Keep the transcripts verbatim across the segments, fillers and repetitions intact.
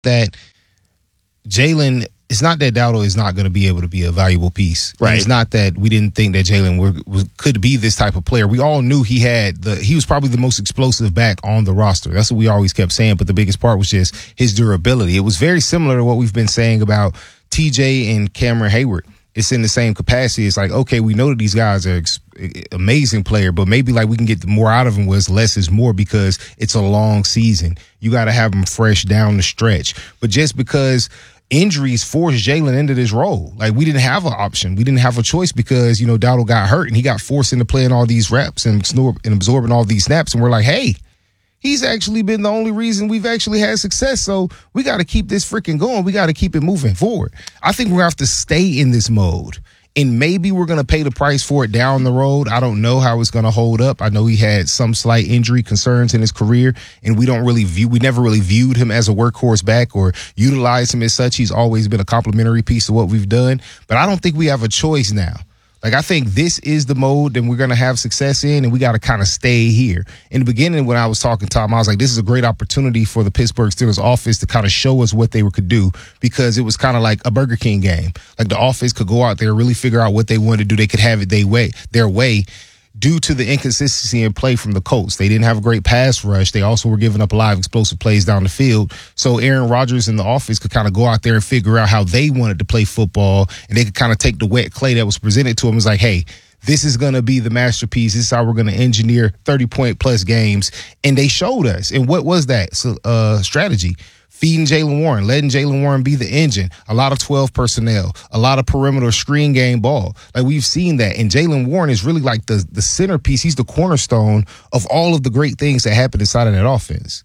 that Jalen, it's not that Dowdle is not going to be able to be a valuable piece. Right. It's not that we didn't think that Jalen were, was, could be this type of player. We all knew he had the, he was probably the most explosive back on the roster. That's what we always kept saying. But the biggest part was just his durability. It was very similar to what we've been saying about T J and Cameron Hayward. It's in the same capacity. It's like, okay, we know that these guys are ex- amazing player, but maybe like we can get more out of them was less is more because it's a long season. You got to have them fresh down the stretch. But just because injuries forced Jalen into this role, like we didn't have an option. We didn't have a choice because, you know, Dowdle got hurt and he got forced into playing all these reps and, snor- and absorbing all these snaps. And we're like, hey, he's actually been the only reason we've actually had success. So we got to keep this freaking going. We got to keep it moving forward. I think we're going to have to stay in this mode. And maybe we're going to pay the price for it down the road. I don't know how it's going to hold up. I know he had some slight injury concerns in his career, and we don't really view, we never really viewed him as a workhorse back or utilized him as such. He's always been a complimentary piece of what we've done. But I don't think we have a choice now. Like, I think this is the mode that we're going to have success in, and we got to kind of stay here. In the beginning, when I was talking to Tom, I was like, this is a great opportunity for the Pittsburgh Steelers offense to kind of show us what they could do, because it was kind of like a Burger King game. Like, the offense could go out there, really figure out what they wanted to do. They could have it their way, their way. Due to the inconsistency in play from the Colts. They didn't have a great pass rush. They also were giving up a lot of explosive plays down the field. So Aaron Rodgers and the offense could kind of go out there and figure out how they wanted to play football, and they could kind of take the wet clay that was presented to them. It was like, hey, this is going to be the masterpiece. This is how we're going to engineer thirty-point plus games. And they showed us. And what was that so, uh, strategy? Feeding Jaylen Warren, letting Jaylen Warren be the engine, a lot of twelve personnel, a lot of perimeter screen game ball. Like, we've seen that. And Jaylen Warren is really like the, the centerpiece. He's the cornerstone of all of the great things that happen inside of that offense.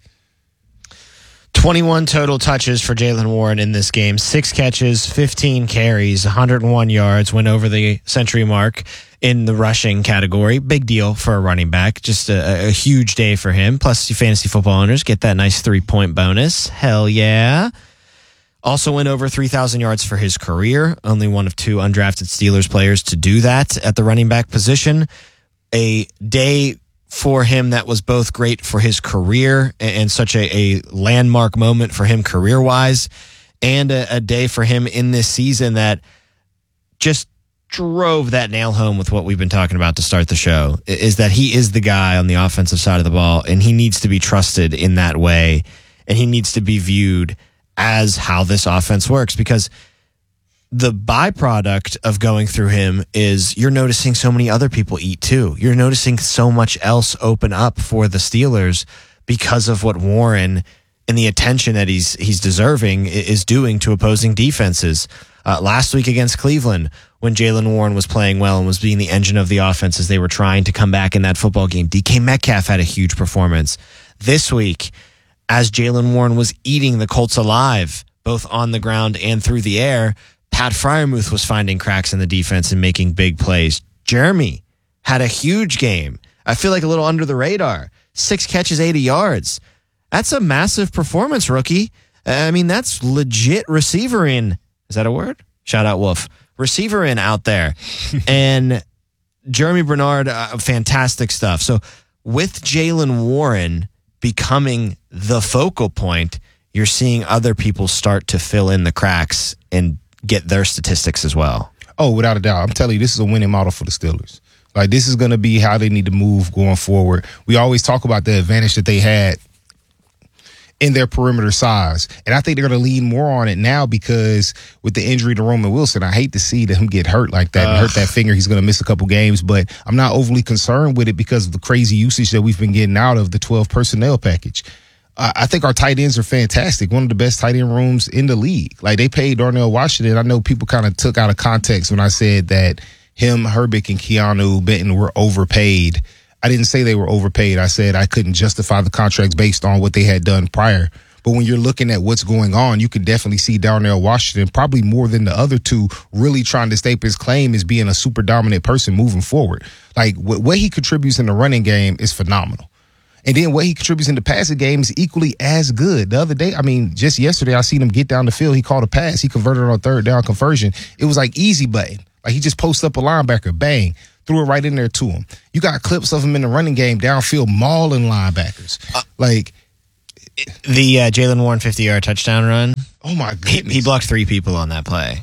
twenty-one total touches for Jaylen Warren in this game. Six catches, fifteen carries, one hundred one yards, went over the century mark in the rushing category. Big deal for a running back. Just a, a huge day for him. Plus, you fantasy football owners get that nice three-point bonus. Hell yeah. Also went over three thousand yards for his career. Only one of two undrafted Steelers players to do that at the running back position. A day for him that was both great for his career and such a, a landmark moment for him career-wise, and a, a day for him in this season that just drove that nail home with what we've been talking about to start the show, is that he is the guy on the offensive side of the ball, and he needs to be trusted in that way, and he needs to be viewed as how this offense works, because the byproduct of going through him is you're noticing so many other people eat too. You're noticing so much else open up for the Steelers because of what Warren and the attention that he's he's deserving is doing to opposing defenses. Uh, last week against Cleveland, when Jaylen Warren was playing well and was being the engine of the offense as they were trying to come back in that football game, D K Metcalf had a huge performance. This week, as Jaylen Warren was eating the Colts alive, both on the ground and through the air, Pat Freiermuth was finding cracks in the defense and making big plays. Jeremy had a huge game. I feel like a little under the radar. Six catches, eighty yards. That's a massive performance, rookie. I mean, that's legit receiver in. Is that a word? Shout out Wolf. Receiver in out there. And Jeremy Bernard, uh, fantastic stuff. So with Jaylen Warren becoming the focal point, you're seeing other people start to fill in the cracks and get their statistics as well. Oh, without a doubt. I'm telling you, this is a winning model for the Steelers. Like, this is going to be how they need to move going forward. We always talk about the advantage that they had in their perimeter size. And I think they're going to lean more on it now because with the injury to Roman Wilson, I hate to see him get hurt like that and uh, hurt that finger. He's going to miss a couple games, but I'm not overly concerned with it because of the crazy usage that we've been getting out of the twelve personnel package. I think our tight ends are fantastic. One of the best tight end rooms in the league. Like, they paid Darnell Washington. I know people kind of took out of context when I said that him, Herbig, and Keanu Benton were overpaid. I didn't say they were overpaid. I said I couldn't justify the contracts based on what they had done prior. But when you're looking at what's going on, you can definitely see Darnell Washington, probably more than the other two, really trying to stake his claim as being a super dominant person moving forward. Like, what he contributes in the running game is phenomenal. And then what he contributes in the passing game is equally as good. The other day, I mean, just yesterday, I seen him get down the field. He caught a pass. He converted on a third down conversion. It was like easy button. Like, he just posted up a linebacker, bang, threw it right in there to him. You got clips of him in the running game, downfield, mauling linebackers. Uh, like, The uh, Jaylen Warren fifty-yard touchdown run. Oh, my goodness. He, he blocked three people on that play.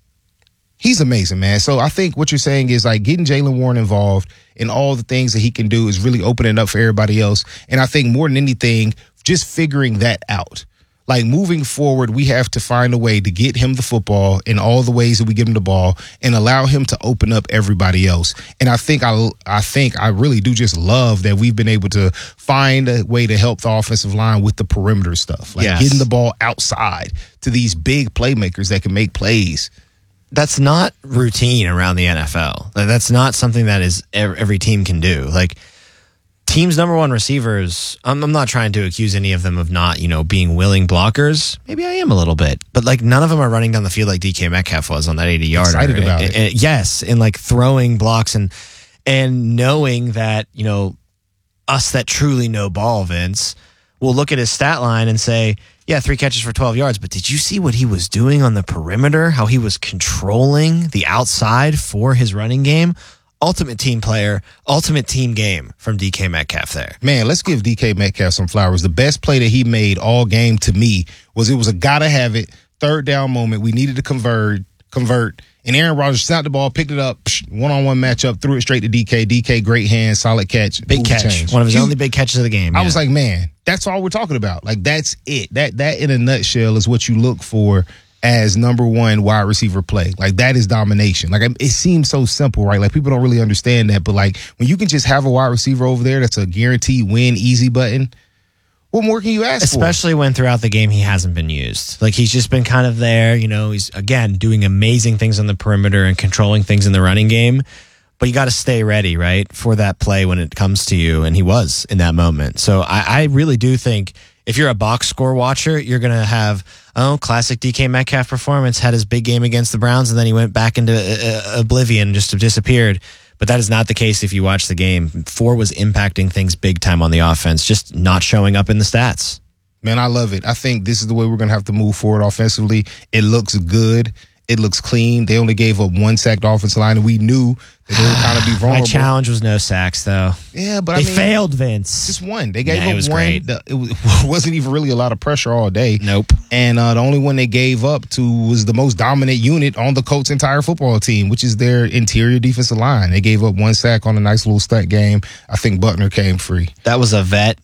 He's amazing, man. So I think what you're saying is like getting Jaylen Warren involved in all the things that he can do is really opening up for everybody else. And I think more than anything, just figuring that out. Like moving forward, we have to find a way to get him the football in all the ways that we give him the ball and allow him to open up everybody else. And I think I, I think I really do just love that we've been able to find a way to help the offensive line with the perimeter stuff, like yes. getting the ball outside to these big playmakers that can make plays. That's not routine around the N F L. That's not something that is every team can do. Like teams' number one receivers, I'm, I'm not trying to accuse any of them of not, you know, being willing blockers. Maybe I am a little bit, but like none of them are running down the field like D K Metcalf was on that eighty yarder. Excited about and, it. And, yes, and like throwing blocks and and knowing that, you know, us that truly know ball, Vince, will look at his stat line and say, yeah, three catches for twelve yards, but did you see what he was doing on the perimeter? How he was controlling the outside for his running game? Ultimate team player, ultimate team game from D K Metcalf there. Man, let's give D K Metcalf some flowers. The best play that he made all game to me was it was a gotta have it third down moment. We needed to convert, convert, and Aaron Rodgers snapped the ball, picked it up, one on one matchup, threw it straight to D K. D K, great hands, solid catch, big catch, change. one of his Huge. only big catches of the game. I yeah. was like, man, that's all we're talking about. Like that's it. That that in a nutshell is what you look for as number one wide receiver play. Like that is domination. Like it seems so simple, right? Like people don't really understand that, but like when you can just have a wide receiver over there that's a guaranteed win, easy button, what more can you ask Especially for? Especially when throughout the game he hasn't been used. Like he's just been kind of there, you know, he's again doing amazing things on the perimeter and controlling things in the running game. But you got to stay ready, right, for that play when it comes to you. And he was in that moment. So I, I really do think if you're a box score watcher, you're going to have, oh, classic D K Metcalf performance, had his big game against the Browns, and then he went back into uh, oblivion, just disappeared. But that is not the case if you watch the game. Four was impacting things big time on the offense, just not showing up in the stats. Man, I love it. I think this is the way we're going to have to move forward offensively. It looks good. It looks clean. They only gave up one sacked offensive line, and we knew that they would kind of be vulnerable. My challenge was no sacks, though. Yeah, but they I mean, failed, Vince. Just one. They gave yeah, up it was one. Great. The, it was, wasn't even really a lot of pressure all day. Nope. And uh, the only one they gave up to was the most dominant unit on the Colts' entire football team, which is their interior defensive line. They gave up one sack on a nice little stunt game. I think Buckner came free. That was a vet,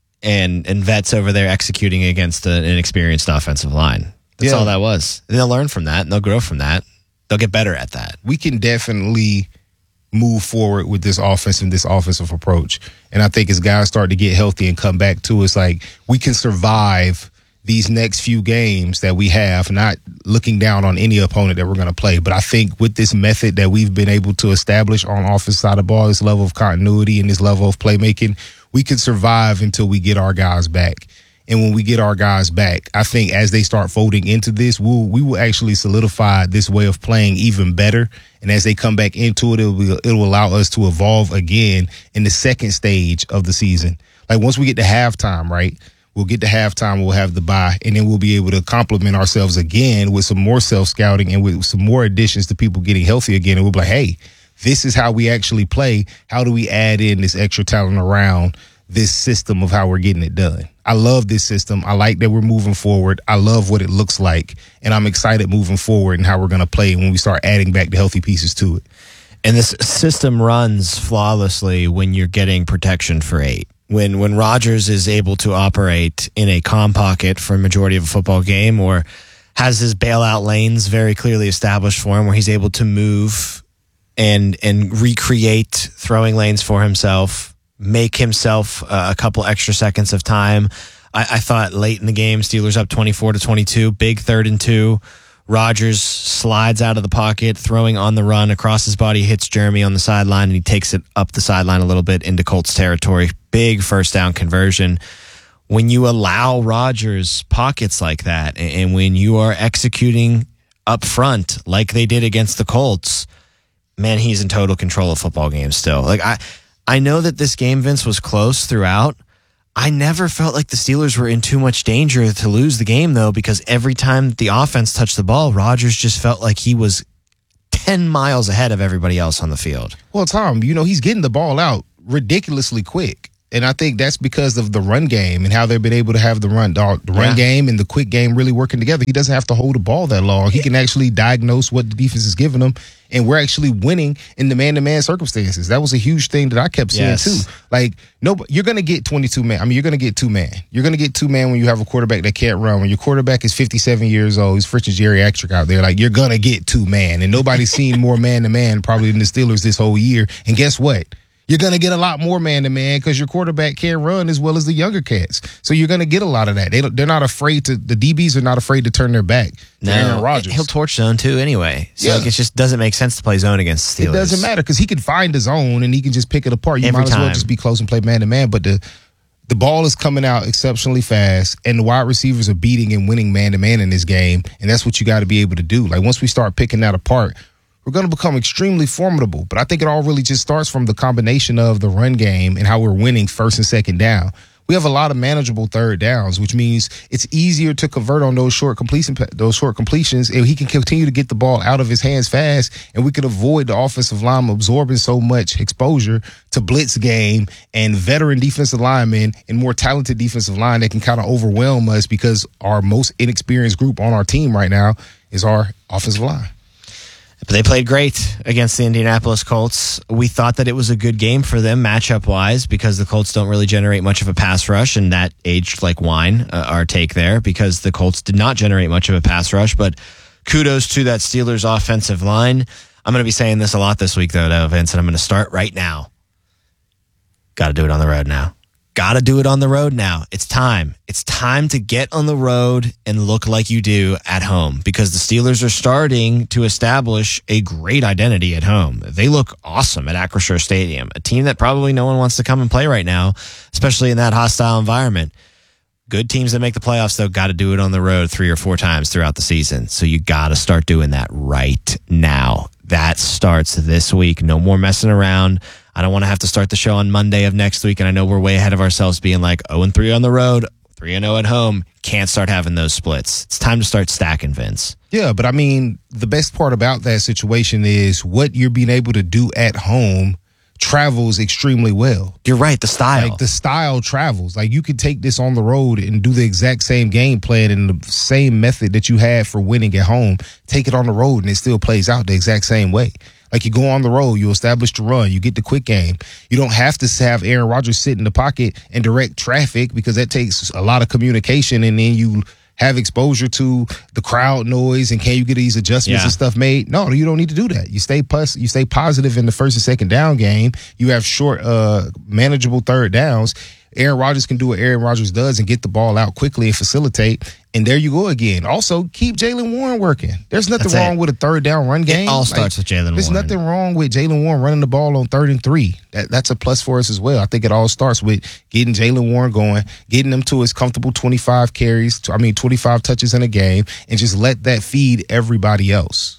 and and vets over there executing against an inexperienced offensive line. That's Yeah. all that was. And they'll learn from that, and they'll grow from that. They'll get better at that. We can definitely move forward with this offense and this offensive approach. And I think as guys start to get healthy and come back to us, like we can survive these next few games that we have, not looking down on any opponent that we're going to play. But I think with this method that we've been able to establish on offense side of the ball, this level of continuity and this level of playmaking, we can survive until we get our guys back. And when we get our guys back, I think as they start folding into this, we'll, we will actually solidify this way of playing even better. And as they come back into it, it will, it will allow us to evolve again in the second stage of the season. Like once we get to halftime, right? We'll get to halftime, we'll have the bye, and then we'll be able to complement ourselves again with some more self-scouting and with some more additions to people getting healthy again. And we'll be like, hey, this is how we actually play. How do we add in this extra talent around this system of how we're getting it done? I love this system. I like that we're moving forward. I love what it looks like. And I'm excited moving forward and how we're going to play when we start adding back the healthy pieces to it. And this system runs flawlessly when you're getting protection for eight. When when Rodgers is able to operate in a calm pocket for a majority of a football game, or has his bailout lanes very clearly established for him, where he's able to move and and recreate throwing lanes for himself, make himself uh, a couple extra seconds of time. I, I thought late in the game, Steelers up twenty-four to twenty-two, big third and two. Rodgers slides out of the pocket, throwing on the run across his body, hits Jeremy on the sideline, and he takes it up the sideline a little bit into Colts territory. Big first down conversion. When you allow Rodgers pockets like that, and, and when you are executing up front like they did against the Colts, man, he's in total control of football games still. Like I, I know that this game, Vince, was close throughout. I never felt like the Steelers were in too much danger to lose the game, though, because every time the offense touched the ball, Rodgers just felt like he was ten miles ahead of everybody else on the field. Well, Tom, you know, he's getting the ball out ridiculously quick. And I think that's because of the run game and how they've been able to have the run, the run yeah. game and the quick game really working together. He doesn't have to hold the ball that long. He can actually diagnose what the defense is giving him, and we're actually winning in the man-to-man circumstances. That was a huge thing that I kept seeing yes. too. Like, no, you're going to get twenty-two man. I mean, you're going to get two man. You're going to get two man when you have a quarterback that can't run. When your quarterback is fifty-seven years old, he's freaking geriatric out there. Like, you're going to get two man, and nobody's seen more man-to-man probably than the Steelers this whole year. And guess what? You're going to get a lot more man-to-man because your quarterback can't run as well as the younger cats. So you're going to get a lot of that. They don't, they're not afraid to – the D Bs are not afraid to turn their back to no, Aaron Rodgers. He'll torch zone too anyway. So yeah. like, it just doesn't make sense to play zone against the Steelers. It doesn't matter because he can find his own and he can just pick it apart. You Every might as time. well just be close and play man-to-man. But the the ball is coming out exceptionally fast, and the wide receivers are beating and winning man-to-man in this game, and that's what you got to be able to do. Like, once we start picking that apart – we're going to become extremely formidable. But I think it all really just starts from the combination of the run game and how we're winning first and second down. We have a lot of manageable third downs, which means it's easier to convert on those short completion, those short completions, and he can continue to get the ball out of his hands fast, and we can avoid the offensive line absorbing so much exposure to blitz game and veteran defensive linemen and more talented defensive line that can kind of overwhelm us because our most inexperienced group on our team right now is our offensive line. But they played great against the Indianapolis Colts. We thought that it was a good game for them matchup-wise because the Colts don't really generate much of a pass rush, and that aged like wine, uh, our take there, because the Colts did not generate much of a pass rush. But kudos to that Steelers offensive line. I'm going to be saying this a lot this week, though, though Vince, and I'm going to start right now. Got to do it on the road now. Got to do it on the road now. It's time. It's time to get on the road and look like you do at home because the Steelers are starting to establish a great identity at home. They look awesome at Acrisure Stadium, a team that probably no one wants to come and play right now, especially in that hostile environment. Good teams that make the playoffs, though, got to do it on the road three or four times throughout the season. So you got to start doing that right now. That starts this week. No more messing around. I don't want to have to start the show on Monday of next week, and I know we're way ahead of ourselves being like oh and three on the road, three and oh at home. Can't start having those splits. It's time to start stacking, Vince. Yeah, but I mean, the best part about that situation is what you're being able to do at home travels extremely well. You're right, the style. Like, the style travels. Like, you could take this on the road and do the exact same game plan and the same method that you had for winning at home. Take it on the road, and it still plays out the exact same way. Like, you go on the road, you establish the run, you get the quick game. You don't have to have Aaron Rodgers sit in the pocket and direct traffic because that takes a lot of communication, and then you have exposure to the crowd noise and can you get these adjustments yeah. and stuff made? No, you don't need to do that. You stay pos- you stay positive in the first and second down game. You have short, uh, manageable third downs. Aaron Rodgers can do what Aaron Rodgers does and get the ball out quickly and facilitate. And there you go again. Also, keep Jaylen Warren working. There's nothing That's wrong it. with a third down run game. It all starts like, with Jaylen Warren. There's nothing wrong with Jaylen Warren running the ball on third and three. That, that's a plus for us as well. I think it all starts with getting Jaylen Warren going, getting him to his comfortable twenty-five carries, I mean twenty-five touches in a game, and just let that feed everybody else.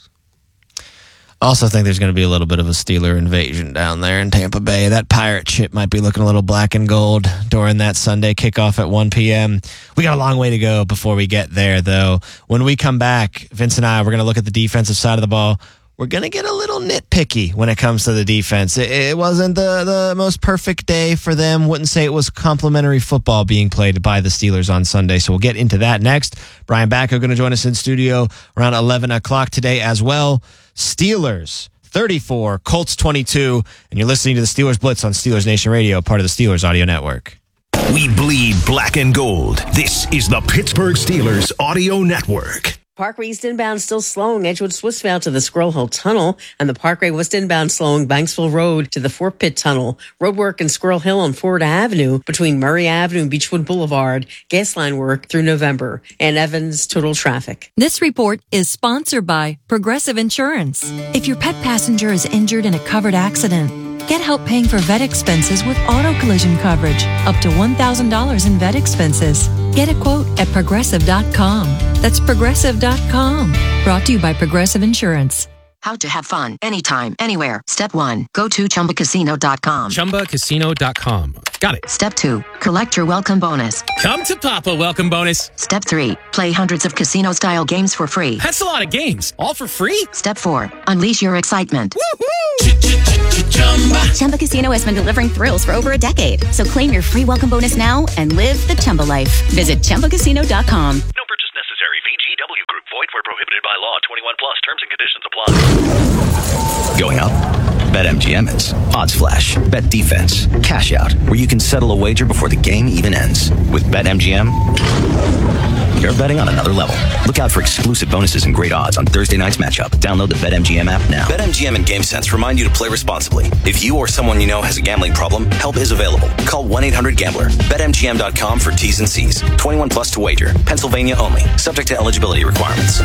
I also think there's going to be a little bit of a Steeler invasion down there in Tampa Bay. That pirate ship might be looking a little black and gold during that Sunday kickoff at one p.m. We got a long way to go before we get there, though. When we come back, Vince and I, we're going to look at the defensive side of the ball. We're going to get a little nitpicky when it comes to the defense. It, it wasn't the, the most perfect day for them. Wouldn't say it was complimentary football being played by the Steelers on Sunday, so we'll get into that next. Brian Backo going to join us in studio around eleven o'clock today as well. Steelers thirty-four, Colts twenty-two, and you're listening to the Steelers Blitz on Steelers Nation Radio, part of the Steelers Audio Network. We bleed black and gold. This is the Pittsburgh Steelers Audio Network. Parkway East inbound still slowing Edgewood Swissvale to the Squirrel Hill Tunnel, and the Parkway West inbound slowing Banksville Road to the Fort Pitt Tunnel. Roadwork in Squirrel Hill on Ford Avenue between Murray Avenue and Beechwood Boulevard. Gas line work through November. And Evans total traffic. This report is sponsored by Progressive Insurance. If your pet passenger is injured in a covered accident, get help paying for vet expenses with auto collision coverage, up to one thousand dollars in vet expenses. Get a quote at progressive dot com. That's progressive dot com. Brought to you by Progressive Insurance. How to have fun anytime, anywhere. Step one, go to chumba casino dot com. chumba casino dot com. Got it. Step two, collect your welcome bonus. Come to Papa welcome bonus. Step three, play hundreds of casino-style games for free. That's a lot of games, all for free? Step four, unleash your excitement. Woohoo! Chumba Casino has been delivering thrills for over a decade. So claim your free welcome bonus now and live the Chumba life. Visit Chumba Casino dot com. No purchase necessary. V G W Group. Void where prohibited by law. twenty-one plus. Terms and conditions apply. Going up? BetMGM is. Odds Flash. Bet Defense. Cash Out. Where you can settle a wager before the game even ends. With BetMGM, you're betting on another level. Look out for exclusive bonuses and great odds on Thursday night's matchup. Download the BetMGM app now. BetMGM and GameSense remind you to play responsibly. If you or someone you know has a gambling problem, help is available. Call one eight hundred gambler. Bet M G M dot com for T's and C's. twenty-one plus to wager. Pennsylvania only. Subject to eligibility requirements.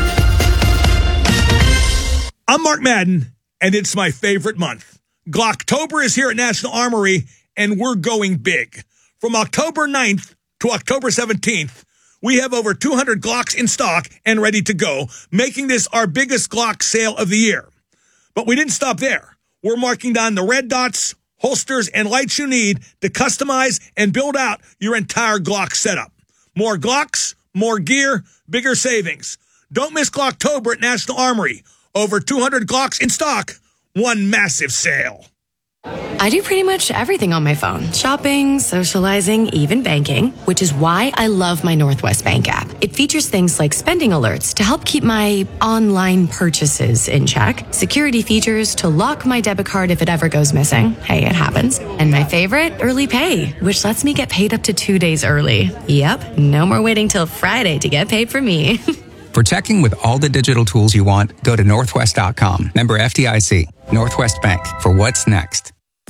I'm Mark Madden, and it's my favorite month. Glocktober is here at National Armory, and we're going big. From October ninth to October seventeenth, we have over two hundred Glocks in stock and ready to go, making this our biggest Glock sale of the year. But we didn't stop there. We're marking down the red dots, holsters, and lights you need to customize and build out your entire Glock setup. More Glocks, more gear, bigger savings. Don't miss Glocktober at National Armory. Over two hundred Glocks in stock, one massive sale. I do pretty much everything on my phone. Shopping, socializing, even banking, which is why I love my Northwest Bank app. It features things like spending alerts to help keep my online purchases in check, security features to lock my debit card if it ever goes missing. Hey, it happens. And my favorite, early pay, which lets me get paid up to two days early. Yep, no more waiting till Friday to get paid for me. For checking with all the digital tools you want, go to northwest dot com. Member F D I C. Northwest Bank. For what's next.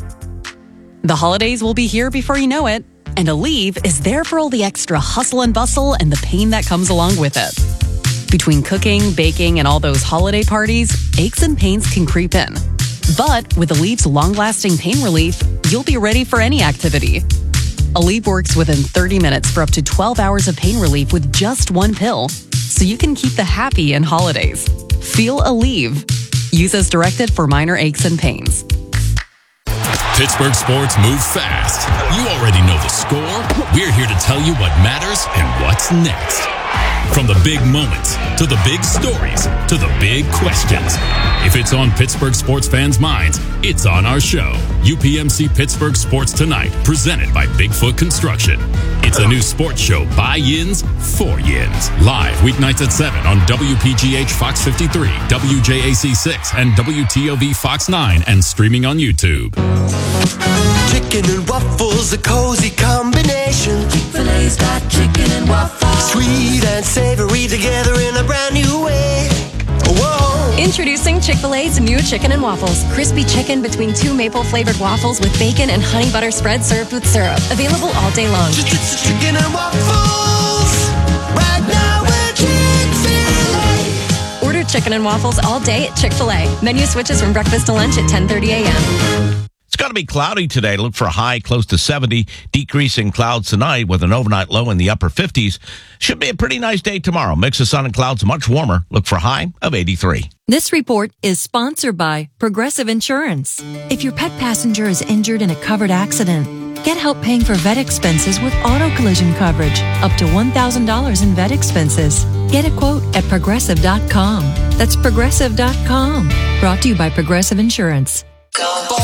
The holidays will be here before you know it, and Aleve is there for all the extra hustle and bustle and the pain that comes along with it. Between cooking, baking, and all those holiday parties, aches and pains can creep in. But with Aleve's long-lasting pain relief, you'll be ready for any activity. Aleve works within thirty minutes for up to twelve hours of pain relief with just one pill, so you can keep the happy in holidays. Feel Aleve. Use as directed for minor aches and pains. Pittsburgh sports move fast. You already know the score. We're here to tell you what matters and what's next. From the big moments, to the big stories, to the big questions. If it's on Pittsburgh sports fans' minds, it's on our show. U P M C Pittsburgh Sports Tonight, presented by Bigfoot Construction. It's a new sports show by Yins, for Yins. Live weeknights at seven on W P G H Fox fifty-three, W J A C six, and W T O V Fox nine, and streaming on YouTube. Chicken and waffles, a cozy combination. Chick-fil-A's got chicken and waffles. Sweet and savory together in a brand new way. Whoa. Introducing Chick-fil-A's new chicken and waffles. Crispy chicken between two maple-flavored waffles with bacon and honey butter spread served with syrup. Available all day long. Chicken and waffles. Right now we're Chick-fil-A. Order chicken and waffles all day at Chick-fil-A. Menu switches from breakfast to lunch at ten thirty a.m. It's going to be cloudy today. Look for a high close to seventy, decreasing clouds tonight with an overnight low in the upper fifties. Should be a pretty nice day tomorrow. Mix of sun and clouds, much warmer. Look for a high of eighty-three. This report is sponsored by Progressive Insurance. If your pet passenger is injured in a covered accident, get help paying for vet expenses with auto collision coverage, up to one thousand dollars in vet expenses. Get a quote at progressive dot com. That's progressive dot com. Brought to you by Progressive Insurance. Go